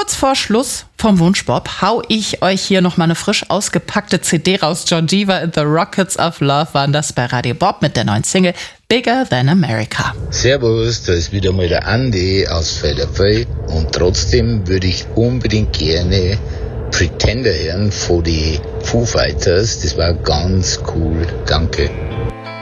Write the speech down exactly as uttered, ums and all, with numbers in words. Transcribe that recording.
kurz vor Schluss vom Wunschbob hau ich euch hier nochmal eine frisch ausgepackte C D raus. John Deaver and the Rockets of Love waren das bei Radio Bob mit der neuen Single Bigger Than America. Servus, da ist wieder mal der Andi aus Felderfeld und trotzdem würde ich unbedingt gerne Pretender hören von die Foo Fighters. Das war ganz cool. Danke.